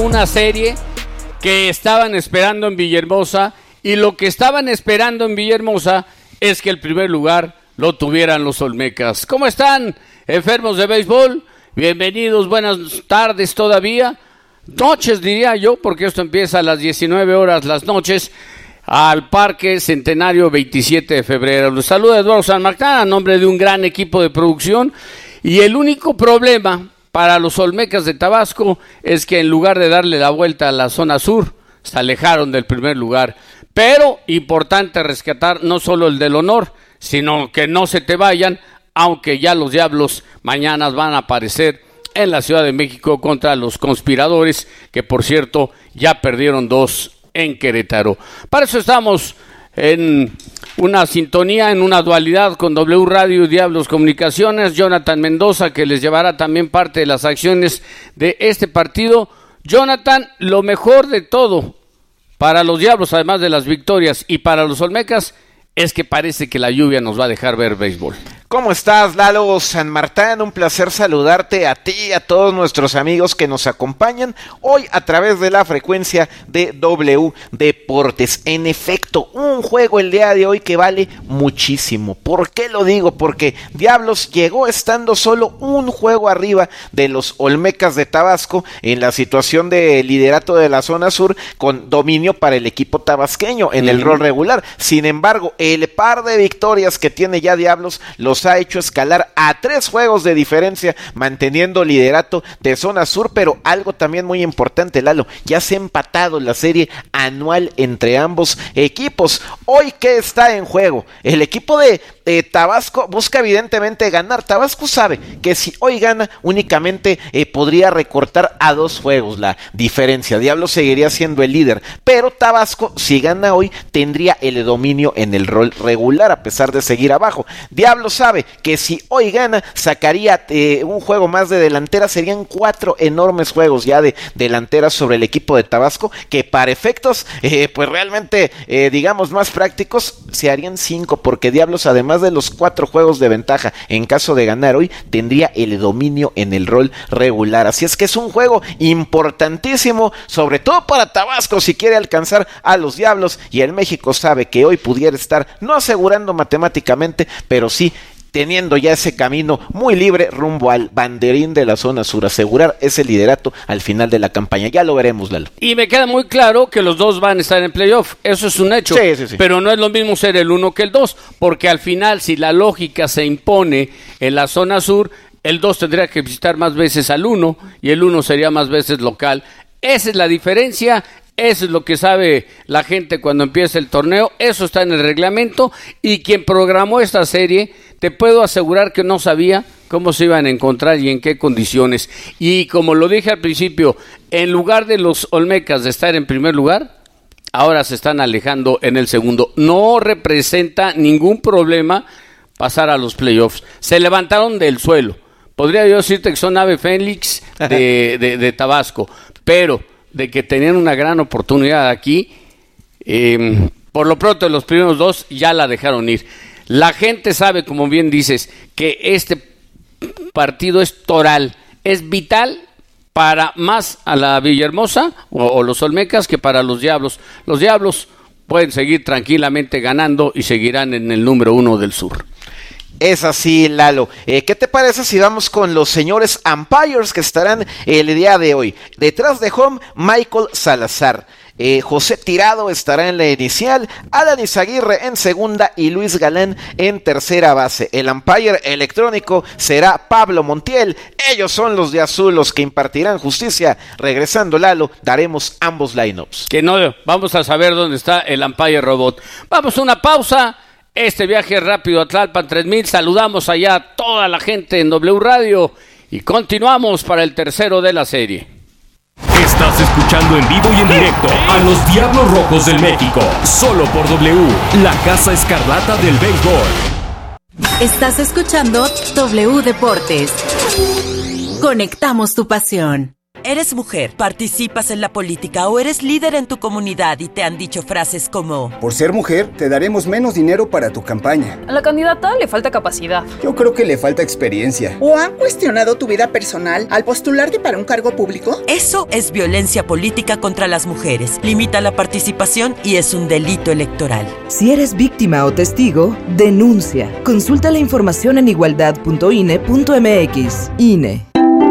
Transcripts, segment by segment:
Una serie que estaban esperando en Villahermosa, y lo que estaban esperando en Villahermosa es que el primer lugar lo tuvieran los Olmecas. ¿Cómo están, enfermos de béisbol? Bienvenidos, buenas tardes todavía, noches diría yo, porque esto empieza a las 19 horas las noches, al Parque Centenario 27 de febrero. Los saluda Eduardo San Martín a nombre de un gran equipo de producción, y el único problema para los Olmecas de Tabasco es que en lugar de darle la vuelta a la zona sur, se alejaron del primer lugar. Pero importante rescatar no solo el del honor, sino que no se te vayan, aunque ya los Diablos mañana van a aparecer en la Ciudad de México contra los Conspiradores, que por cierto ya perdieron 2 en Querétaro. Para eso estamos en una sintonía, en una dualidad con W Radio y Diablos Comunicaciones. Jonathan Mendoza, que les llevará también parte de las acciones de este partido. Jonathan, lo mejor de todo para los Diablos, además de las victorias, y para los Olmecas, es que parece que la lluvia nos va a dejar ver béisbol. ¿Cómo estás, Lalo San Martín? Un placer saludarte a ti y a todos nuestros amigos que nos acompañan hoy a través de la frecuencia de W Deportes. En efecto, un juego el día de hoy que vale muchísimo. ¿Por qué lo digo? Porque Diablos llegó estando solo un juego arriba de los Olmecas de Tabasco en la situación de liderato de la zona sur, con dominio para el equipo tabasqueño en el rol regular. Sin embargo, el par de victorias que tiene ya Diablos los ha hecho escalar a 3 juegos de diferencia, manteniendo liderato de zona sur. Pero algo también muy importante, Lalo, ya se ha empatado la serie anual entre ambos equipos. Hoy, ¿qué está en juego? El equipo de Tabasco busca evidentemente ganar. Tabasco sabe que si hoy gana únicamente podría recortar a 2 juegos la diferencia. Diablos seguiría siendo el líder, pero Tabasco, si gana hoy, tendría el dominio en el rol regular a pesar de seguir abajo. Diablos sabe que si hoy gana sacaría un juego más de delantera. Serían 4 enormes juegos ya de delantera sobre el equipo de Tabasco, que para efectos pues realmente digamos más prácticos se harían 5, porque Diablos, además de los 4 juegos de ventaja en caso de ganar hoy, tendría el dominio en el rol regular. Así es que es un juego importantísimo, sobre todo para Tabasco, si quiere alcanzar a los Diablos, y el México sabe que hoy pudiera estar no asegurando matemáticamente, pero sí teniendo ya ese camino muy libre rumbo al banderín de la zona sur, asegurar ese liderato al final de la campaña. Ya lo veremos, Lalo. Y me queda muy claro que los dos van a estar en playoff, eso es un hecho. Sí. Pero no es lo mismo ser el 1 que el 2, porque al final, si la lógica se impone en la zona sur, el 2 tendría que visitar más veces al 1 y el 1 sería más veces local. Esa es la diferencia. Eso es lo que sabe la gente cuando empieza el torneo, eso está en el reglamento, y quien programó esta serie, te puedo asegurar que no sabía cómo se iban a encontrar y en qué condiciones. Y como lo dije al principio, en lugar de los Olmecas de estar en primer lugar, ahora se están alejando en el segundo. No representa ningún problema pasar a los playoffs. Se levantaron del suelo. Podría yo decirte que son ave fénix de Tabasco, pero de que tenían una gran oportunidad aquí, por lo pronto los primeros 2 ya la dejaron ir. La gente sabe, como bien dices, que este partido es toral, es vital para más a la Villahermosa o los Olmecas que para los Diablos. Los Diablos pueden seguir tranquilamente ganando y seguirán en el número 1 del sur. Es así, Lalo. ¿Qué te parece si vamos con los señores umpires que estarán el día de hoy? Detrás de home, Michael Salazar. José Tirado estará en la inicial, Alan Izaguirre en segunda y Luis Galán en tercera base. El umpire electrónico será Pablo Montiel. Ellos son los de azul, los que impartirán justicia. Regresando, Lalo, daremos ambos lineups. Que no, vamos a saber dónde está el umpire robot. Vamos a una pausa. Este viaje rápido a Tlalpan 3000, saludamos allá a toda la gente en W Radio y continuamos para el tercero de la serie. Estás escuchando en vivo y en directo a los Diablos Rojos del México, solo por W, la Casa Escarlata del béisbol. Estás escuchando W Deportes. Conectamos tu pasión. Eres mujer, participas en la política o eres líder en tu comunidad y te han dicho frases como: por ser mujer, te daremos menos dinero para tu campaña. A la candidata le falta capacidad. Yo creo que le falta experiencia. ¿O han cuestionado tu vida personal al postularte para un cargo público? Eso es violencia política contra las mujeres. Limita la participación y es un delito electoral. Si eres víctima o testigo, denuncia. Consulta la información en igualdad.ine.mx. INE.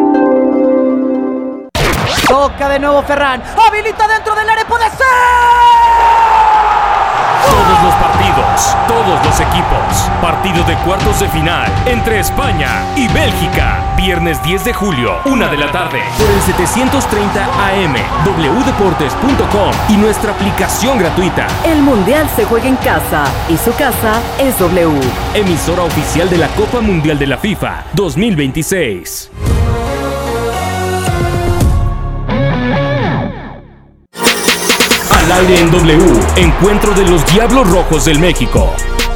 Toca de nuevo Ferran. Habilita dentro del área. ¡Puede ser! Todos los partidos, todos los equipos. Partido de cuartos de final entre España y Bélgica. Viernes 10 de julio, 1 de la tarde. Por el 730 AM, wdeportes.com y nuestra aplicación gratuita. El Mundial se juega en casa y su casa es W. Emisora oficial de la Copa Mundial de la FIFA 2026. Al aire en W, encuentro de los Diablos Rojos del México.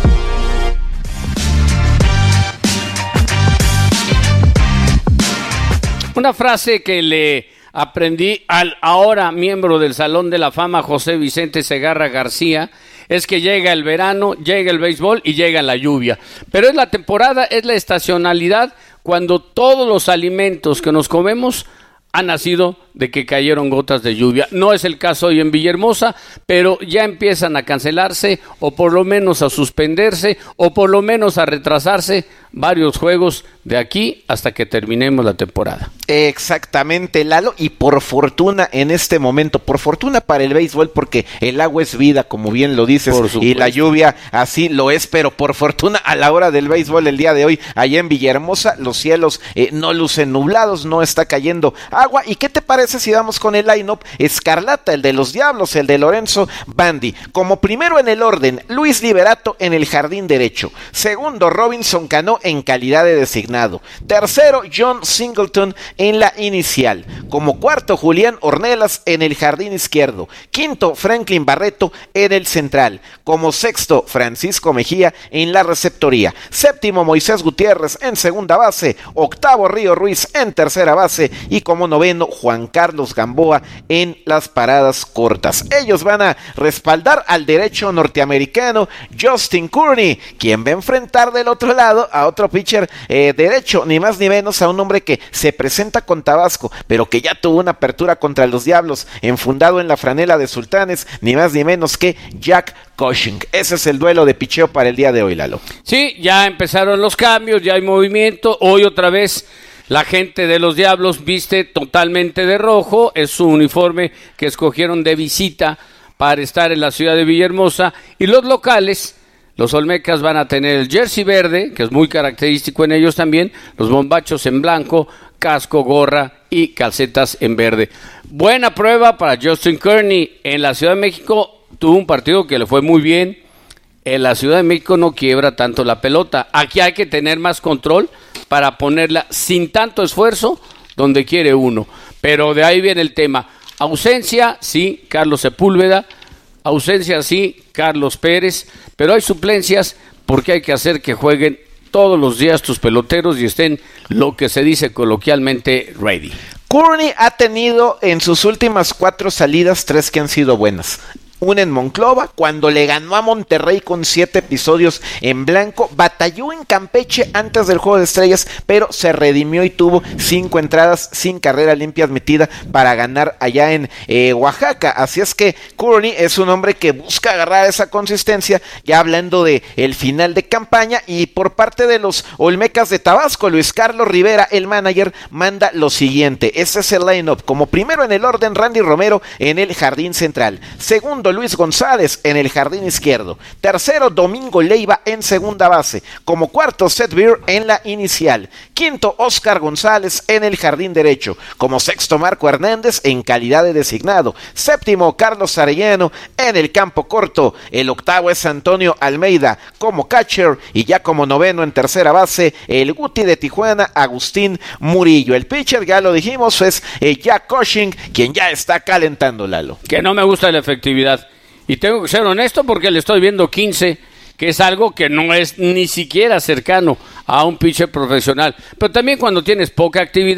Una frase que le aprendí al ahora miembro del Salón de la Fama, José Vicente Segarra García, es que llega el verano, llega el béisbol y llega la lluvia. Pero es la temporada, es la estacionalidad, cuando todos los alimentos que nos comemos han nacido de que cayeron gotas de lluvia. No es el caso hoy en Villahermosa, pero ya empiezan a cancelarse o por lo menos a suspenderse o por lo menos a retrasarse varios juegos de aquí hasta que terminemos la temporada. Exactamente, Lalo, y por fortuna en este momento, por fortuna para el béisbol, porque el agua es vida, como bien lo dices, y la lluvia así lo es, pero por fortuna a la hora del béisbol el día de hoy, allá en Villahermosa, los cielos no lucen nublados, no está cayendo agua. ¿Y qué te parece si vamos con el line-up escarlata, el de los Diablos, el de Lorenzo Bandi? Como primero en el orden, Luis Liberato en el jardín derecho. Segundo, Robinson Cano en calidad de designado. Tercero, John Singleton en la inicial. Como cuarto, Julián Ornelas en el jardín izquierdo. Quinto, Franklin Barreto en el central. Como sexto, Francisco Mejía en la receptoría. Séptimo, Moisés Gutiérrez en segunda base. Octavo, Río Ruiz en tercera base. Y como noveno, Juan Carlos Gamboa en las paradas cortas. Ellos van a respaldar al derecho norteamericano Justin Kearney, quien va a enfrentar del otro lado a otro pitcher derecho, ni más ni menos a un hombre que se presenta con Tabasco, pero que ya tuvo una apertura contra los Diablos, enfundado en la franela de Sultanes, ni más ni menos que Jack Cushing. Ese es el duelo de picheo para el día de hoy, Lalo. Sí, ya empezaron los cambios, ya hay movimiento. Hoy otra vez la gente de los Diablos viste totalmente de rojo, es su uniforme que escogieron de visita para estar en la ciudad de Villahermosa, y los locales, los Olmecas, van a tener el jersey verde, que es muy característico en ellos también, los bombachos en blanco, casco, gorra y calcetas en verde. Buena prueba para Justin Kearney. En la Ciudad de México tuvo un partido que le fue muy bien. En la Ciudad de México no quiebra tanto la pelota. Aquí hay que tener más control para ponerla sin tanto esfuerzo donde quiere uno. Pero de ahí viene el tema. Ausencia, sí, Carlos Sepúlveda. Ausencia, sí, Carlos Pérez. Pero hay suplencias porque hay que hacer que jueguen todos los días tus peloteros y estén, lo que se dice coloquialmente, ready. Kearney ha tenido en sus últimas 4 salidas 3 que han sido buenas. Una en Monclova, cuando le ganó a Monterrey con 7 episodios en blanco. Batalló en Campeche antes del Juego de Estrellas, pero se redimió y tuvo 5 entradas sin carrera limpia admitida para ganar allá en Oaxaca. Así es que Kearney es un hombre que busca agarrar esa consistencia, ya hablando de el final de campaña. Y por parte de los Olmecas de Tabasco, Luis Carlos Rivera, el manager, manda lo siguiente. Ese es el line-up. Como primero en el orden, Randy Romero en el jardín central. Segundo, Luis González en el jardín izquierdo. Tercero, Domingo Leiva en segunda base. Como cuarto, Seth Beer en la inicial. Quinto, Oscar González en el jardín derecho. Como sexto, Marco Hernández en calidad de designado. Séptimo, Carlos Arellano en el campo corto. El octavo es Antonio Almeida como catcher. Y ya como noveno en tercera base, el Guti de Tijuana, Agustín Murillo. El pitcher, ya lo dijimos, es Jack Cushing, quien ya está calentando, Lalo. Que no me gusta la efectividad. Y tengo que ser honesto porque le estoy viendo 15, que es algo que no es ni siquiera cercano a un pitcher profesional. Pero también cuando tienes poca actividad,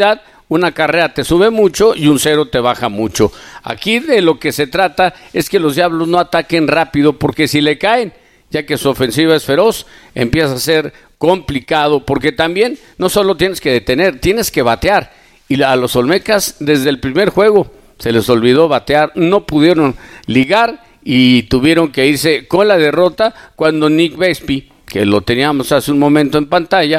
una carrera te sube mucho y un 0 te baja mucho. Aquí de lo que se trata es que los Diablos no ataquen rápido, porque si le caen, ya que su ofensiva es feroz, empieza a ser complicado, porque también no solo tienes que detener, tienes que batear. Y a los Olmecas desde el primer juego se les olvidó batear, no pudieron ligar y tuvieron que irse con la derrota cuando Nick Vespi, que lo teníamos hace un momento en pantalla,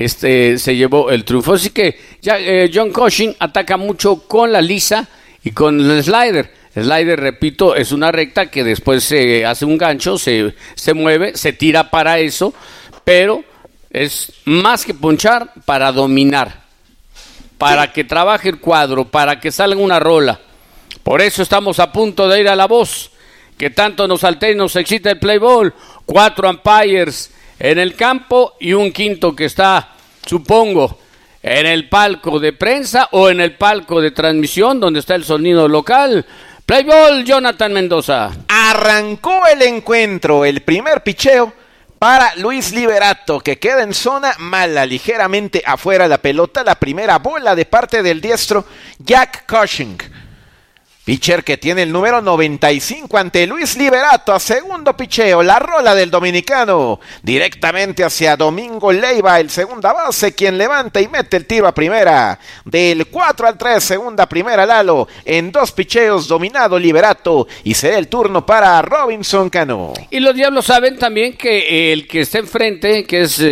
se llevó el triunfo. Así que ya, John Cushing ataca mucho con la lisa y con el slider. El slider, repito, es una recta que después se hace un gancho, se mueve, se tira para eso, pero es más que ponchar, para dominar, para que trabaje el cuadro, para que salga una rola. Por eso estamos a punto de ir a la voz, que tanto nos altera y nos excita el play ball. 4 umpires en el campo y un quinto que está, supongo, en el palco de prensa o en el palco de transmisión donde está el sonido local. Play ball, Jonathan Mendoza. Arrancó el encuentro, el primer picheo para Luis Liberato, que queda en zona mala, ligeramente afuera la pelota, la primera bola de parte del diestro Jack Cushing. Pitcher que tiene el número 95 ante Luis Liberato a segundo picheo, la rola del dominicano directamente hacia Domingo Leiva, el segunda base, quien levanta y mete el tiro a primera. Del 4-3, segunda primera Lalo, en 2 picheos dominado Liberato, y será el turno para Robinson Cano. Y los Diablos saben también que el que está enfrente, que es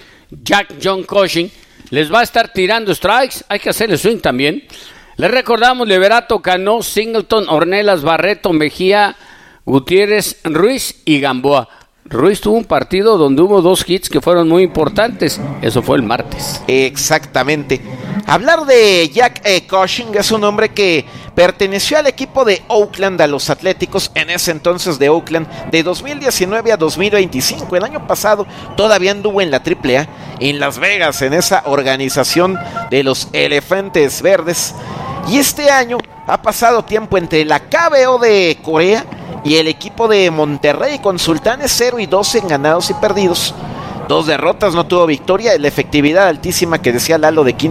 John Cushing, les va a estar tirando strikes, hay que hacerle swing también. Les recordamos: Liberato, Cano, Singleton, Ornelas, Barreto, Mejía, Gutiérrez, Ruiz y Gamboa. Ruiz tuvo un partido donde hubo 2 hits que fueron muy importantes. Eso fue el martes. Exactamente. Hablar de Jack Cushing, es un hombre que perteneció al equipo de Oakland, a los Atléticos, en ese entonces de Oakland, de 2019 a 2025. El año pasado todavía anduvo en la AAA, en Las Vegas, en esa organización de los Elefantes Verdes. Y este año ha pasado tiempo entre la KBO de Corea y el equipo de Monterrey, con Sultanes 0-12 en ganados y perdidos. 2 derrotas, no tuvo victoria, la efectividad altísima que decía Lalo de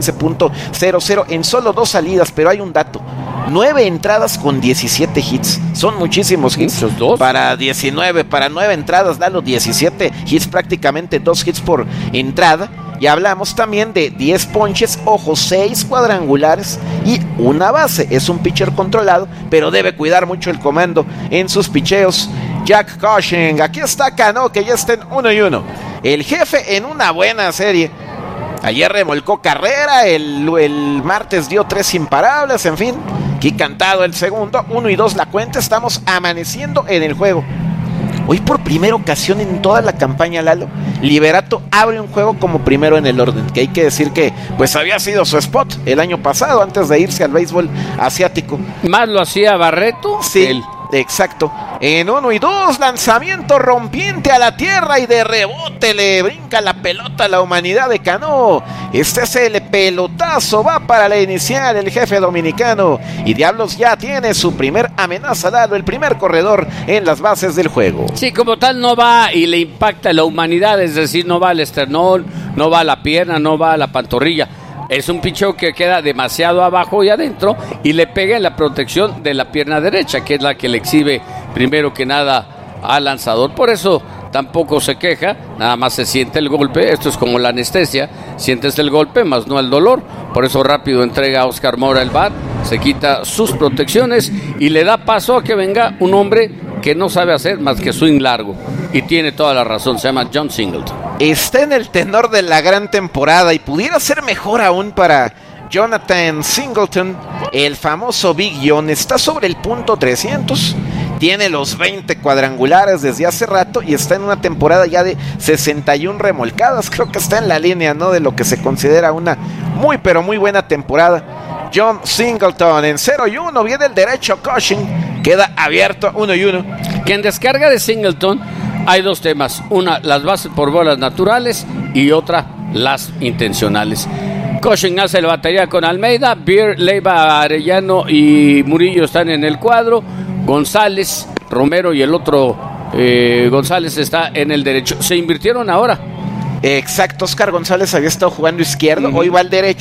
15.00 en solo 2 salidas, pero hay un dato: 9 entradas con 17 hits, son muchísimos hits. Para 19, para 9 entradas, Lalo, 17 hits, prácticamente 2 hits por entrada. Y hablamos también de 10 ponches, ojo, 6 cuadrangulares y 1 base. Es un pitcher controlado, pero debe cuidar mucho el comando en sus picheos. Jack Cushing, aquí está Cano, que ya está en 1-1. El jefe en una buena serie. Ayer remolcó carrera, el martes dio 3 imparables, en fin. Aquí cantado el segundo, 1-2 la cuenta, estamos amaneciendo en el juego. Hoy por primera ocasión en toda la campaña, Lalo, Liberato abre un juego como primero en el orden, que hay que decir que pues había sido su spot el año pasado antes de irse al béisbol asiático. ¿Más lo hacía Barreto? Sí, exacto. En 1-2, lanzamiento rompiente a la tierra y de rebote le brinca la pelota a la humanidad de Cano. Este es el pelotazo, va para la inicial el jefe dominicano, y Diablos ya tiene su primer amenaza, Lalo, el primer corredor en las bases del juego. Sí, como tal no va y le impacta a la humanidad, es decir, no va al esternón, no va a la pierna, no va a la pantorrilla. Es un picheo que queda demasiado abajo y adentro y le pega en la protección de la pierna derecha, que es la que le exhibe primero que nada al lanzador. Por eso tampoco se queja, nada más se siente el golpe. Esto es como la anestesia, sientes el golpe más no el dolor. Por eso rápido entrega a Oscar Mora el bat, se quita sus protecciones y le da paso a que venga un hombre que no sabe hacer más que swing largo. Y tiene toda la razón, se llama John Singleton. Está en el tenor de la gran temporada y pudiera ser mejor aún para Jonathan Singleton. El famoso Big John está sobre el punto 300. Tiene los 20 cuadrangulares desde hace rato y está en una temporada ya de 61 remolcadas. Creo que está en la línea, ¿no?, de lo que se considera una muy pero muy buena temporada. John Singleton en 0-1, viene el derecho Cushing, queda abierto 1-1. Que en descarga de Singleton hay 2 temas: una, las bases por bolas naturales, y otra, las intencionales. Cushing hace la batería con Almeida, Beer, Leiva, Arellano y Murillo están en el cuadro. González, Romero y el otro González está en el derecho. Se invirtieron ahora. Exacto, Oscar González había estado jugando izquierdo, hoy va al derecho.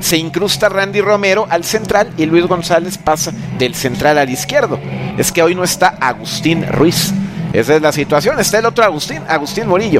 se incrusta Randy Romero al central y Luis González pasa del central al izquierdo. Es que hoy no está Agustín Ruiz. Esa es la situación. Está el otro Agustín Murillo.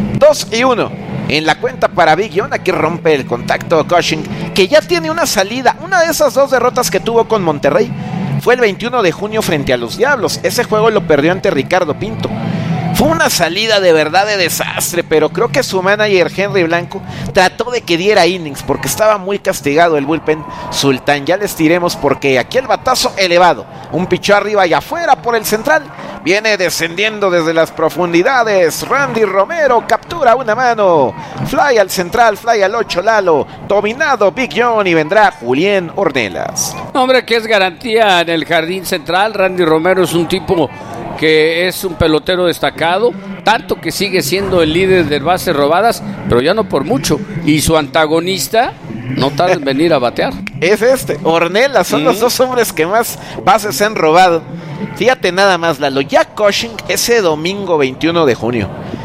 2-1 en la cuenta para Big John. Aquí rompe el contacto Cushing, que ya tiene una salida. Una de esas 2 derrotas que tuvo con Monterrey fue el 21 de junio frente a los Diablos. Ese juego lo perdió ante Ricardo Pinto. Fue una salida de verdad de desastre, pero creo que su manager Henry Blanco trató de que diera innings porque estaba muy castigado el bullpen Sultán. Ya les diremos porque aquí el batazo elevado, un pichó arriba y afuera por el central, viene descendiendo desde las profundidades. Randy Romero captura una mano, fly al central, fly al 8 Lalo, dominado Big John y vendrá Julián Ornelas. Hombre, que es garantía en el jardín central. Randy Romero es un tipo que es un pelotero destacado, tanto que sigue siendo el líder de bases robadas, pero ya no por mucho, y su antagonista no tarda en venir a batear. Es Ornelas, son los 2 hombres que más bases han robado. Fíjate nada más, Lalo, Jack Cushing ese domingo 21 de junio,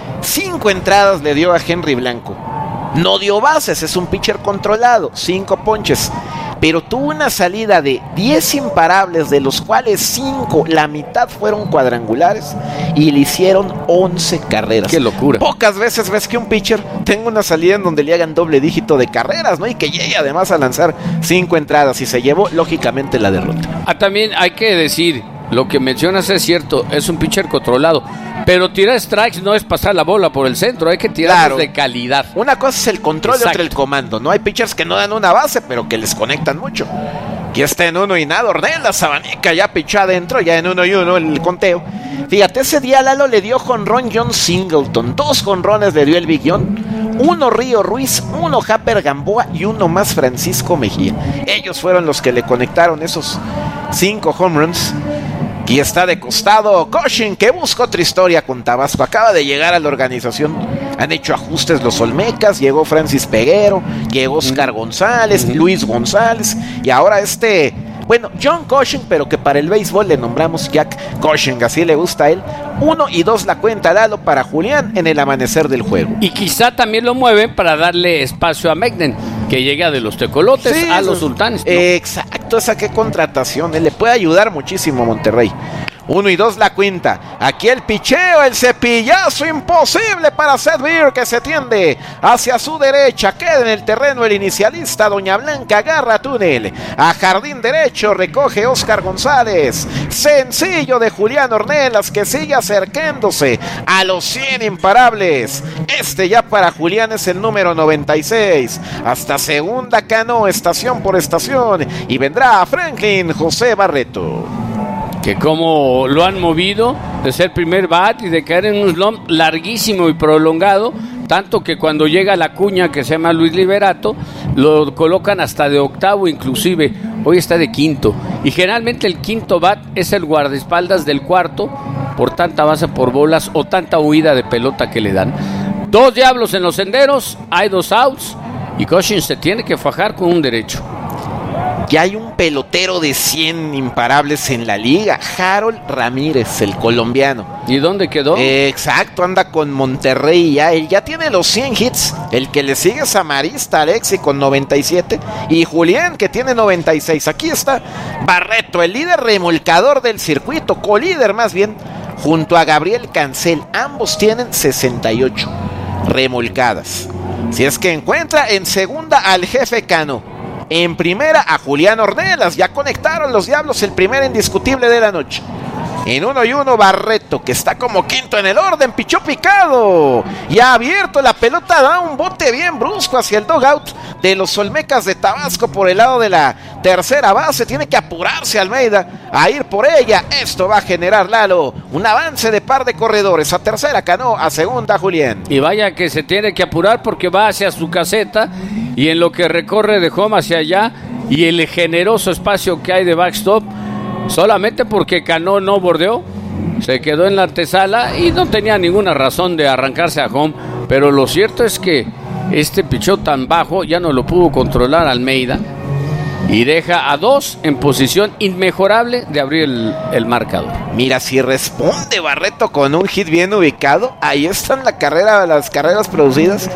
5 entradas le dio a Henry Blanco, no dio bases, es un pitcher controlado, 5 ponches, pero tuvo una salida de 10 imparables, de los cuales 5, la mitad fueron cuadrangulares, y le hicieron 11 carreras. ¡Qué locura! Pocas veces ves que un pitcher tenga una salida en donde le hagan doble dígito de carreras, ¿no? Y que llegue además a lanzar 5 entradas, y se llevó lógicamente la derrota. También hay que decir, lo que mencionas es cierto, es un pitcher controlado, pero tirar strikes no es pasar la bola por el centro, hay que tirarlos de calidad. Una cosa es el control y otra el comando, ¿no? Hay pitchers que no dan una base, pero que les conectan mucho. Aquí está en 1 y nada, Ornelas, Sabanica ya pichó adentro, ya en 1-1 el conteo. Fíjate, ese día Lalo le dio jonrón John Singleton, 2 jonrones le dio el Big John, 1 Río Ruiz, 1 Japper Gamboa y 1 más Francisco Mejía. Ellos fueron los que le conectaron esos 5 home runs. Y está de costado Cushing, que busca otra historia con Tabasco. Acaba de llegar a la organización. Han hecho ajustes los Olmecas. Llegó Francis Peguero, llegó Oscar González, Luis González. Y ahora John Cushing, pero que para el béisbol le nombramos Jack Cushing. Así le gusta a él. 1-2 la cuenta, Lalo, para Julián en el amanecer del juego. Y quizá también lo mueven para darle espacio a Megden, que llega de los Tecolotes a los Sultanes, ¿no? Exacto, esa qué contratación. Él le puede ayudar muchísimo a Monterrey. 1-2 la cuenta. Aquí el picheo, el cepillazo imposible para Seth Beer, que se tiende hacia su derecha. Queda en el terreno el inicialista. Doña Blanca agarra túnel a jardín derecho, recoge Oscar González. Sencillo de Julián Ornelas, que sigue acercándose a los 100 imparables. Ya para Julián es el número 96. Hasta segunda Cano, estación por estación. Y vendrá Franklin José Barreto. Que como lo han movido de ser primer bat y de caer en un slump larguísimo y prolongado, tanto que cuando llega la cuña que se llama Luis Liberato, lo colocan hasta de octavo inclusive, hoy está de quinto, y generalmente el quinto bat es el guardaespaldas del cuarto, por tanta base por bolas o tanta huida de pelota que le dan. 2 diablos en los senderos, hay 2 outs, y Cushing se tiene que fajar con un derecho. Ya hay un pelotero de 100 imparables en la liga, Harold Ramírez, el colombiano. ¿Y dónde quedó? Exacto, anda con Monterrey ya. Él ya tiene los 100 hits. El que le sigue es Amarista Alexi con 97 y Julián, que tiene 96. Aquí está Barreto, el líder remolcador del circuito, colíder más bien, junto a Gabriel Cancel. Ambos tienen 68 remolcadas. Si es que encuentra en segunda al jefe Cano. En primera a Julián Ornelas. Ya conectaron los diablos el primer indiscutible de la noche. En 1-1 Barreto, que está como quinto en el orden, pichó picado y ha abierto la pelota, da un bote bien brusco hacia el dugout de los Olmecas de Tabasco por el lado de la tercera base. Tiene que apurarse Almeida a ir por ella. Esto va a generar, Lalo, un avance de par de corredores. A tercera Cano, a segunda Julián. Y vaya que se tiene que apurar porque va hacia su caseta y en lo que recorre de home hacia allá y el generoso espacio que hay de backstop, solamente porque Cano no bordeó, se quedó en la antesala y no tenía ninguna razón de arrancarse a home, pero lo cierto es que este pichó tan bajo ya no lo pudo controlar Almeida y deja a 2 en posición inmejorable de abrir el marcador. Mira, si responde Barreto con un hit bien ubicado, ahí están las carreras producidas,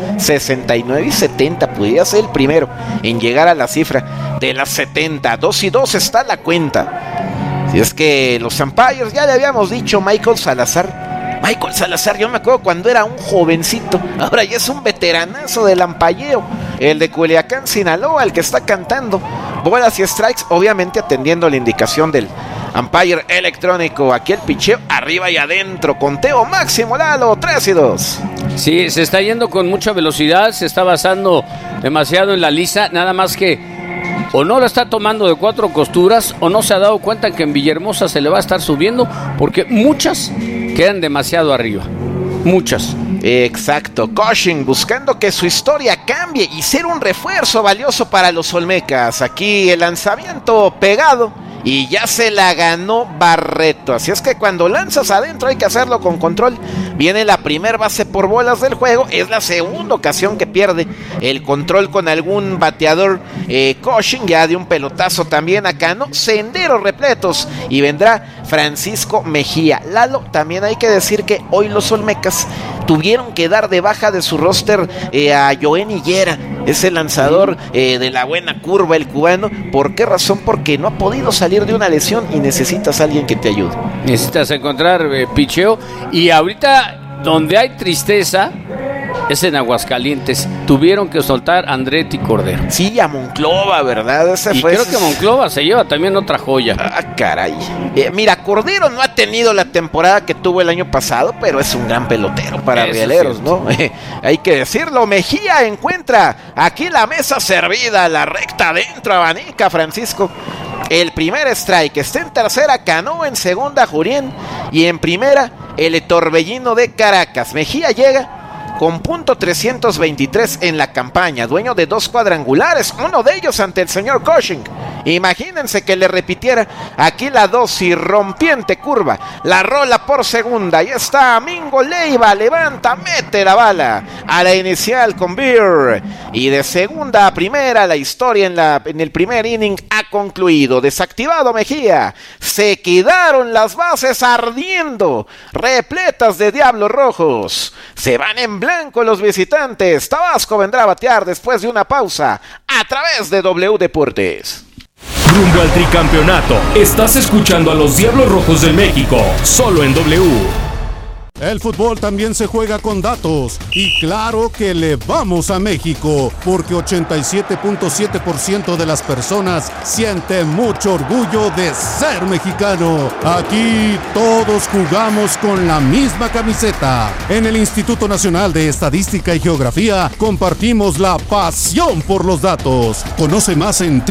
69 y 70, pudiera ser el primero en llegar a la cifra de las 70, 2-2 está la cuenta. Si es que los umpires, ya le habíamos dicho, Michael Salazar, yo me acuerdo cuando era un jovencito, ahora ya es un veteranazo del ampalleo, el de Culiacán, Sinaloa, el que está cantando bolas y strikes, obviamente atendiendo la indicación del umpire electrónico. Aquí el picheo arriba y adentro, conteo máximo, Lalo, 3-2. Sí, se está yendo con mucha velocidad, se está basando demasiado en la lisa, nada más que o no la está tomando de 4 costuras o no se ha dado cuenta que en Villahermosa se le va a estar subiendo, porque muchas quedan demasiado arriba, muchas. Exacto, Cushing buscando que su historia cambie y ser un refuerzo valioso para los Olmecas. Aquí el lanzamiento pegado y ya se la ganó Barreto. Así es que cuando lanzas adentro hay que hacerlo con control. Viene la primer base por bolas del juego. Es la segunda ocasión que pierde el control con algún bateador. Cushing ya de un pelotazo también acá, ¿no? Senderos repletos y vendrá Francisco Mejía. Lalo, también hay que decir que hoy los Olmecas tuvieron que dar de baja de su roster a Joen Higuera, ese lanzador de la buena curva, el cubano. ¿Por qué razón? Porque no ha podido salir de una lesión y necesitas a alguien que te ayude. Necesitas encontrar picheo, y ahorita donde hay tristeza es en Aguascalientes. Tuvieron que soltar a Andretti Cordero. Sí, a Monclova, ¿verdad? Creo que Monclova se lleva también otra joya. Ah, caray. Mira, Cordero no ha tenido la temporada que tuvo el año pasado, pero es un gran pelotero para Rieleros, ¿no? Hay que decirlo. Mejía encuentra aquí la mesa servida, la recta adentro, abanica Francisco. El primer strike, está en tercera Cano, en segunda Jurien y en primera el Torbellino de Caracas. Mejía llega con punto 323 en la campaña, dueño de 2 cuadrangulares, uno de ellos ante el señor Cushing. Imagínense que le repitiera aquí la dosis rompiente curva, la rola por segunda, y está Mingo Leiva, levanta, mete la bala a la inicial con Beer, y de segunda a primera la historia en el primer inning ha concluido. Desactivado Mejía, se quedaron las bases ardiendo, repletas de diablos rojos, se van en blanco los visitantes. Tabasco vendrá a batear después de una pausa a través de W Deportes. Rumbo al tricampeonato, estás escuchando a los Diablos Rojos del México, solo en W. El fútbol también se juega con datos, y claro que le vamos a México, porque 87.7% de las personas siente mucho orgullo de ser mexicano. Aquí todos jugamos con la misma camiseta. En el Instituto Nacional de Estadística y Geografía compartimos la pasión por los datos. Conoce más en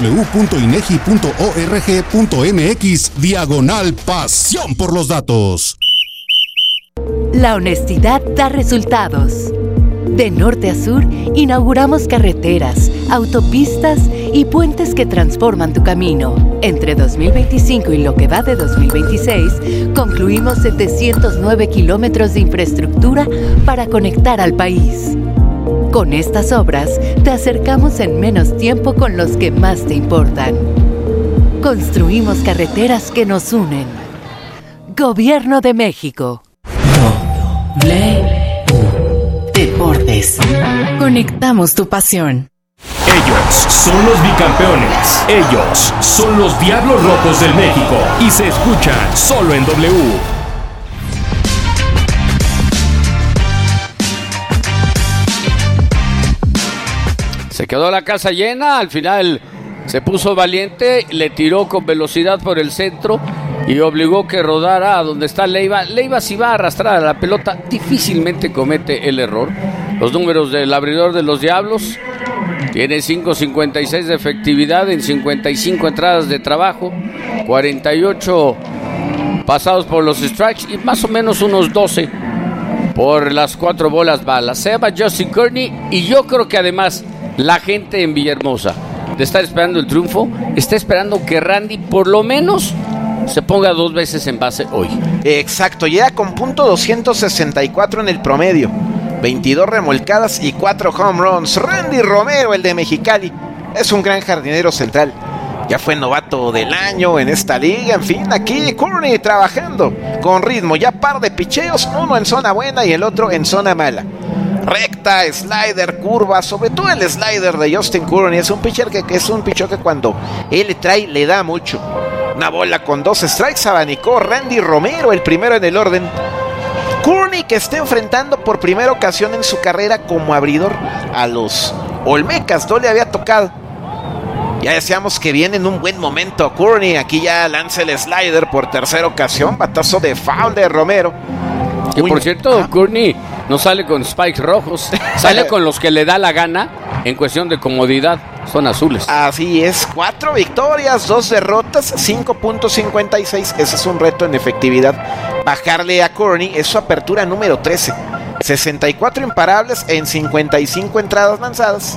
www.inegi.org.mx/pasión por los datos. La honestidad da resultados. De norte a sur, inauguramos carreteras, autopistas y puentes que transforman tu camino. Entre 2025 y lo que va de 2026, concluimos 709 kilómetros de infraestructura para conectar al país. Con estas obras, te acercamos en menos tiempo con los que más te importan. Construimos carreteras que nos unen. Gobierno de México. Deportes. Conectamos tu pasión. Ellos son los bicampeones. Ellos son los Diablos Rojos del México. Y se escuchan solo en W. Se quedó la casa llena, al final se puso valiente, le tiró con velocidad por el centro y obligó que rodara a donde está Leiva. Leiva, si va a arrastrar a la pelota, difícilmente comete el error. Los números del abridor de los Diablos: tiene 5.56 de efectividad en 55 entradas de trabajo, 48 pasados por los strikes y más o menos unos 12 por las 4 bolas balas. Se llama Justin Kearney, y yo creo que además la gente en Villahermosa, de estar esperando el triunfo, está esperando que Randy por lo menos se ponga 2 veces en base hoy. Exacto, llega con punto 264 en el promedio, 22 remolcadas y 4 home runs. Randy Romero, el de Mexicali, es un gran jardinero central. Ya fue novato del año en esta liga. En fin, aquí Courtney trabajando con ritmo. Ya par de picheos, uno en zona buena y el otro en zona mala. Recta, slider, curva, sobre todo el slider de Justin Courtney. Es un pitcher que cuando él le trae, le da mucho. Una bola con 2 strikes, abanicó Randy Romero, el primero en el orden. Courtney, que está enfrentando por primera ocasión en su carrera como abridor a los Olmecas. No le había tocado. Ya decíamos que viene en un buen momento Courtney. Aquí ya lanza el slider por tercera ocasión. Batazo de foul de Romero. Que por cierto, Courtney no sale con spikes rojos. Sale con los que le da la gana en cuestión de comodidad. Son azules. Así es. 4 victorias, 2 derrotas, 5.56. Ese es un reto en efectividad. Bajarle a Courtney es su apertura número 13. 64 imparables en 55 entradas lanzadas.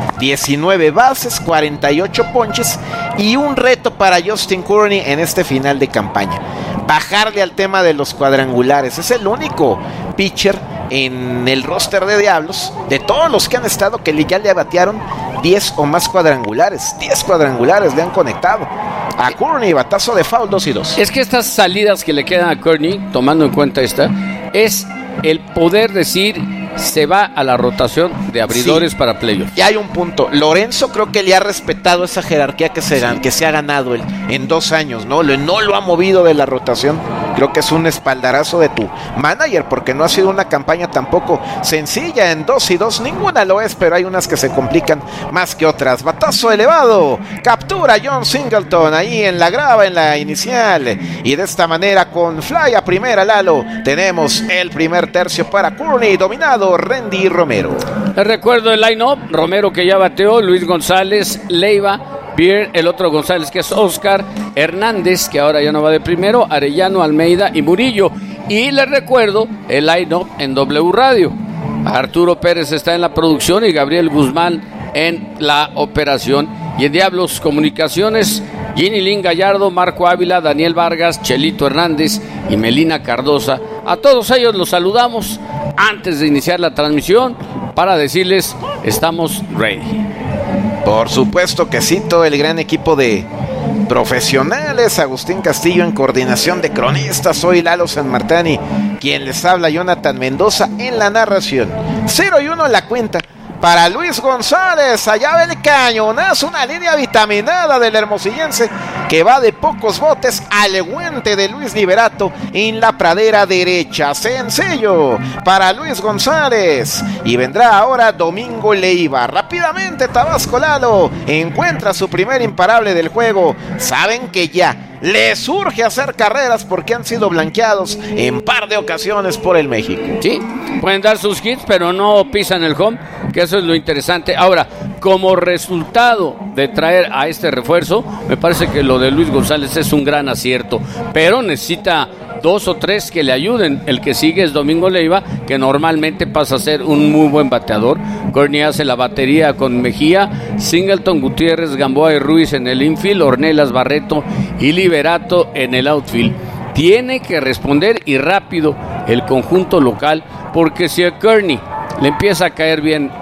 19 bases, 48 ponches y un reto para Justin Courtney en este final de campaña. Bajarle al tema de los cuadrangulares. Es el único pitcher en el roster de Diablos, de todos los que han estado, que ya le batearon 10 o más cuadrangulares. 10 cuadrangulares le han conectado a Courtney. Batazo de foul, 2-2. Es que estas salidas que le quedan a Courtney, tomando en cuenta esta, es el poder decir se va a la rotación de abridores para playoffs. Y hay un punto. Lorenzo creo que le ha respetado esa jerarquía que se ha ganado él en 2 años, ¿no? No lo ha movido de la rotación. Creo que es un espaldarazo de tu manager, porque no ha sido una campaña tampoco sencilla. En 2-2 ninguna lo es, pero hay unas que se complican más que otras. Batazo elevado, captura John Singleton ahí en la grava, en la inicial, y de esta manera con fly a primera, Lalo, tenemos el primer tercio para Courtney, dominado Randy Romero. Les recuerdo el line-up: Romero, que ya bateó, Luis González, Leiva, Beer, el otro González, que es Oscar, Hernández, que ahora ya no va de primero, Arellano, Almeida y Murillo. Y les recuerdo el line-up en W Radio: Arturo Pérez está en la producción y Gabriel Guzmán en la operación. Y en Diablos Comunicaciones, Ginny Lynn Gallardo, Marco Ávila, Daniel Vargas, Chelito Hernández y Melina Cardosa. A todos ellos los saludamos antes de iniciar la transmisión para decirles: estamos ready. Por supuesto que sí, todo el gran equipo de profesionales. Agustín Castillo en coordinación de cronistas. Soy Lalo Sanmartani, quien les habla, Jonathan Mendoza en la narración. 0-1 la cuenta para Luis González. Allá va el cañonazo, una línea vitaminada del hermosillense que va de pocos botes al guante de Luis Liberato en la pradera derecha. Sencillo para Luis González. Y vendrá ahora Domingo Leiva. Rápidamente Tabasco Lalo encuentra su primer imparable del juego. Saben que ya les urge hacer carreras porque han sido blanqueados en par de ocasiones por el México. Sí, pueden dar sus hits, pero no pisan el home, que eso es lo interesante. Ahora, como resultado de traer a este refuerzo, me parece que lo de Luis González es un gran acierto, pero necesita 2 o 3 que le ayuden. El que sigue es Domingo Leiva, que normalmente pasa a ser un muy buen bateador. Courtney hace la batería con Mejía, Singleton, Gutiérrez, Gamboa y Ruiz en el infield, Ornelas, Barreto y Liberato en el outfield. Tiene que responder y rápido el conjunto local, porque si a Courtney le empieza a caer bien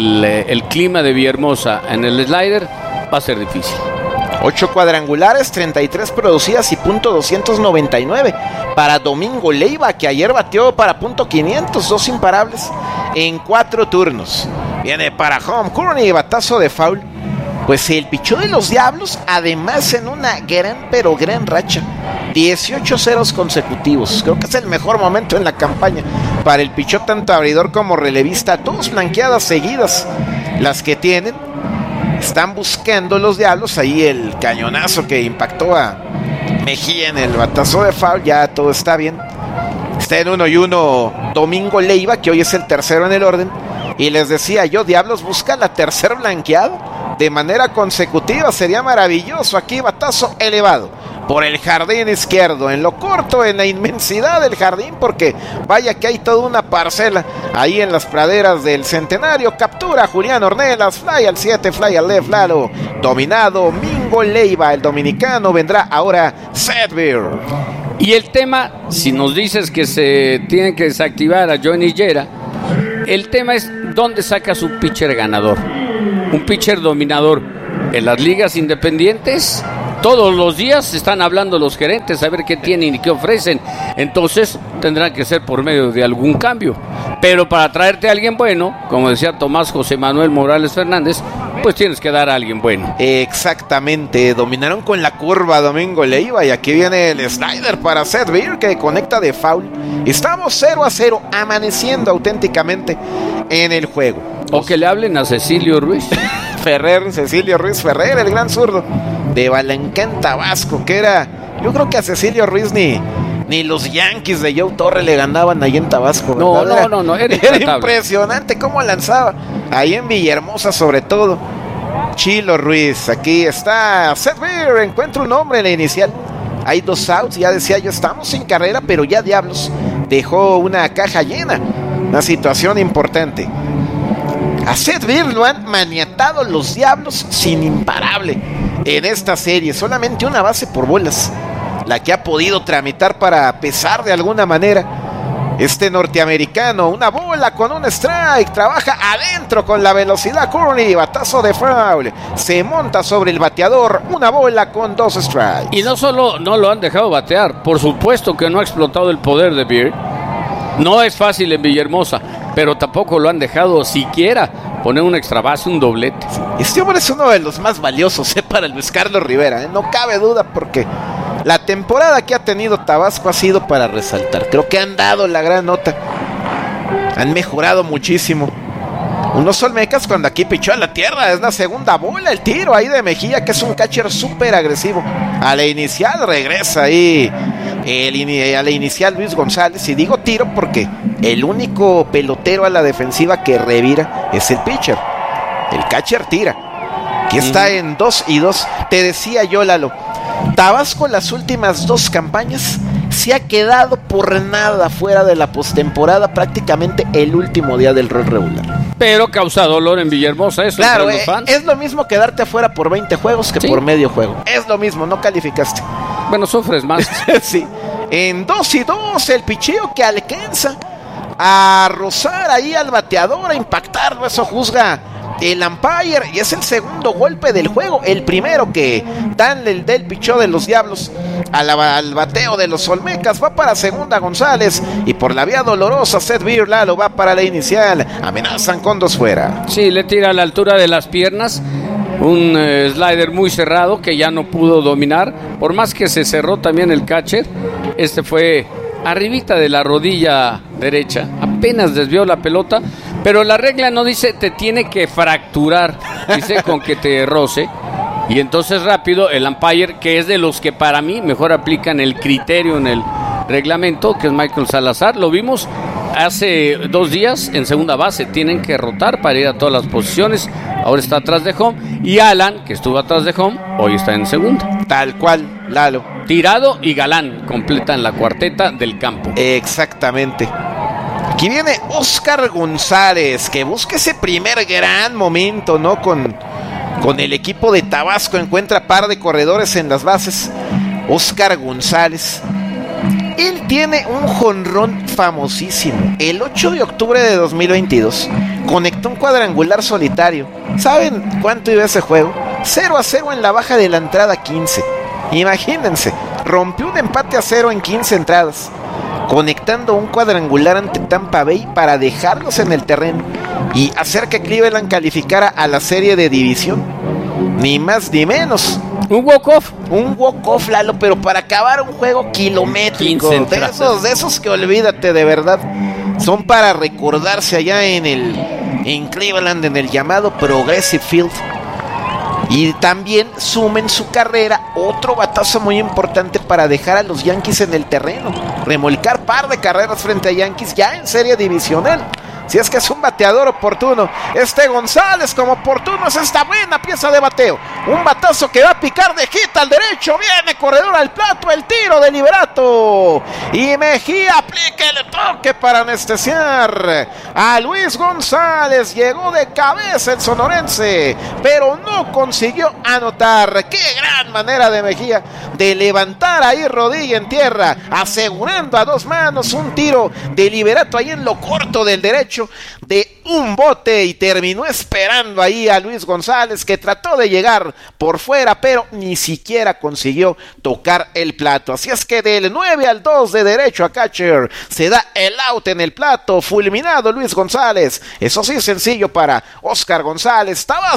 el clima de Villahermosa en el slider, va a ser difícil. 8 cuadrangulares, 33 producidas y .299 para Domingo Leiva, que ayer bateó para .500, 2 imparables en 4 turnos. Viene para home Courtney, batazo de foul. Pues el pichó de los Diablos, además en una gran racha. 18 ceros consecutivos. Creo que es el mejor momento en la campaña para el pichó, tanto abridor como relevista. 2 blanqueadas seguidas las que tienen. Están buscando los Diablos ahí el cañonazo que impactó a Mejía en el batazo de foul. Ya todo está bien. Está en 1-1 Domingo Leiva, que hoy es el tercero en el orden. Y les decía yo, Diablos busca la tercera blanqueada de manera consecutiva. Sería maravilloso. Aquí batazo elevado por el jardín izquierdo, en lo corto, en la inmensidad del jardín, porque vaya que hay toda una parcela ahí en las praderas del Centenario. Captura Julián Ornelas, fly al 7, fly al left, Lalo, dominado Mingo Leiva, el dominicano. Vendrá ahora Seth Beer. Y el tema, si nos dices que se tiene que desactivar a Johnny Yera, el tema es dónde saca su pitcher ganador, un pitcher dominador. En las ligas independientes, todos los días están hablando los gerentes a ver qué tienen y qué ofrecen. Entonces tendrán que ser por medio de algún cambio. Pero para traerte a alguien bueno, como decía Tomás José Manuel Morales Fernández, pues tienes que dar a alguien bueno. Exactamente, dominaron con la curva Domingo Leiva y aquí viene el slider para Seth Beer que conecta de foul. Estamos 0-0, amaneciendo auténticamente en el juego. O que le hablen a Cecilio Ruiz. Cecilio Ruiz Ferrer, el gran zurdo de Balancán, Tabasco, que era, yo creo que a Cecilio Ruiz ni los Yankees de Joe Torre le ganaban ahí en Tabasco. No, era impresionante cómo lanzaba, ahí en Villahermosa sobre todo. Chilo Ruiz, aquí está Seth Beer, encuentra un hombre en la inicial. Hay 2 outs, ya decía yo, estamos sin carrera, pero ya Diablos dejó una caja llena. Una situación importante. A Seth Beer lo han maniatado los Diablos sin imparable en esta serie. Solamente una base por bolas, la que ha podido tramitar para pesar de alguna manera este norteamericano. Una bola con un strike, trabaja adentro con la velocidad Courtney, batazo de foul, se monta sobre el bateador, una bola con 2 strikes. Y no solo no lo han dejado batear, por supuesto que no ha explotado el poder de Beer. No es fácil en Villahermosa, pero tampoco lo han dejado siquiera poner un extra base, un doblete. Este hombre es uno de los más valiosos para Luis Carlos Rivera, no cabe duda, porque la temporada que ha tenido Tabasco ha sido para resaltar. Creo que han dado la gran nota, han mejorado muchísimo. Unos Olmecas cuando aquí pichó a la tierra, es la segunda bola, el tiro ahí de Mejía, que es un catcher súper agresivo. A la inicial regresa ahí a la inicial Luis González, y digo tiro porque el único pelotero a la defensiva que revira es el pitcher. El catcher tira. Aquí está en 2-2. Te decía yo, Lalo, Tabasco las últimas 2 campañas se ha quedado por nada fuera de la postemporada, prácticamente el último día del rol regular. Pero causa dolor en Villahermosa, eso. Claro, es lo mismo quedarte afuera por 20 juegos que por medio juego. Es lo mismo, no calificaste. Bueno, sufres más. Sí. En 2-2, el picheo que alcanza a rozar ahí al bateador, a impactarlo, eso juzga el umpire, y es el segundo golpe del juego, el primero que dan del picheo de los Diablos al bateo de los Olmecas. Va para segunda González, y por la vía dolorosa Seth Beer, Lalo, va para la inicial. Amenazan con 2 fuera. Sí, le tira a la altura de las piernas, un slider muy cerrado que ya no pudo dominar, por más que se cerró también el catcher. Este fue arribita de la rodilla derecha, apenas desvió la pelota, pero la regla no dice te tiene que fracturar, dice con que te roce. Y entonces rápido el umpire, que es de los que para mí mejor aplican el criterio en el reglamento, que es Michael Salazar, lo vimos hace 2 días en segunda base, tienen que rotar para ir a todas las posiciones. Ahora está atrás de home, y Alan, que estuvo atrás de home, hoy está en segunda. Tal cual, Lalo. Tirado y Galán completan la cuarteta del campo. Exactamente. Aquí viene Oscar González, que busca ese primer gran momento, ¿no? Con el equipo de Tabasco, encuentra par de corredores en las bases. Oscar González, él tiene un jonrón famosísimo. El 8 de octubre de 2022 conectó un cuadrangular solitario. ¿Saben cuánto iba ese juego? 0-0 en la baja de la entrada 15. Imagínense, rompió un empate a 0 en 15 entradas, conectando un cuadrangular ante Tampa Bay para dejarlos en el terreno y hacer que Cleveland calificara a la serie de división. Ni más ni menos. Un walk-off, Lalo, pero para acabar un juego kilométrico. De esos que olvídate, de verdad. Son para recordarse allá en Cleveland, en el llamado Progressive Field. Y también suma en su carrera otro batazo muy importante para dejar a los Yankees en el terreno, remolcar par de carreras frente a Yankees ya en serie divisional. Si es que es un bateador oportuno, González como oportuno, es esta buena pieza de bateo. Un batazo que va a picar de hit al derecho, viene corredor al plato, el tiro de Liberato. Y Mejía aplica el toque para anestesiar a Luis González. Llegó de cabeza el sonorense, pero no consiguió anotar. ¡Qué gran manera de Mejía de levantar ahí rodilla en tierra, asegurando a 2 manos un tiro de Liberato ahí en lo corto del derecho de un bote, y terminó esperando ahí a Luis González, que trató de llegar por fuera, pero ni siquiera consiguió tocar el plato. Así es que del 9-2 de derecho a catcher se da el out en el plato, fulminado Luis González. Eso sí, sencillo para Oscar González. Estaba